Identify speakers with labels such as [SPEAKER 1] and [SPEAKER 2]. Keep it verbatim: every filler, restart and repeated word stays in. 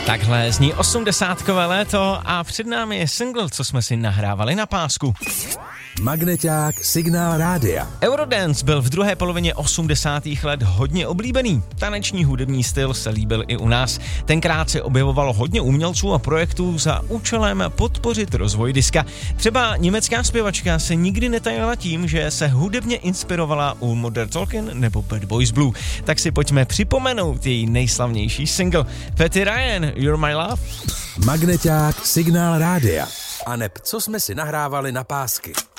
[SPEAKER 1] Takhle zní osmdesátkové léto a před námi je single, co jsme si nahrávali na pásku.
[SPEAKER 2] Magneťák Signál Rádia.
[SPEAKER 1] Eurodance byl v druhé polovině osmdesátých let hodně oblíbený. Taneční hudební styl se líbil i u nás. Tenkrát se objevovalo hodně umělců a projektů za účelem podpořit rozvoj diska. Třeba německá zpěvačka se nikdy netajila tím, že se hudebně inspirovala u Modern Talking nebo Bad Boys Blue. Tak si pojďme připomenout její nejslavnější single. Petty Ryan, You're My Love.
[SPEAKER 2] Magneťák Signál Rádia. A neb, co jsme si nahrávali na pásky.